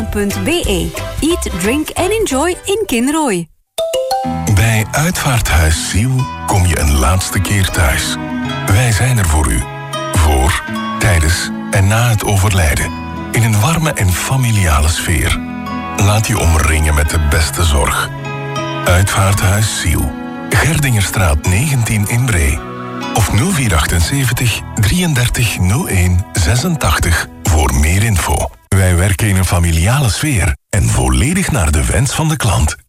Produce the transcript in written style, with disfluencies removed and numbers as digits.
kinderooy.be. Eat, drink and enjoy in Kinderooy. Bij Uitvaarthuis Ziel kom je een laatste keer thuis. Wij zijn er voor u. Voor, tijdens en na het overlijden. In een warme en familiale sfeer. Laat je omringen met de beste zorg. Uitvaarthuis Ziel. Gerdingerstraat 19 in Bree. Of 0478 33 01 86 voor meer info. Wij werken in een familiale sfeer en volledig naar de wens van de klant.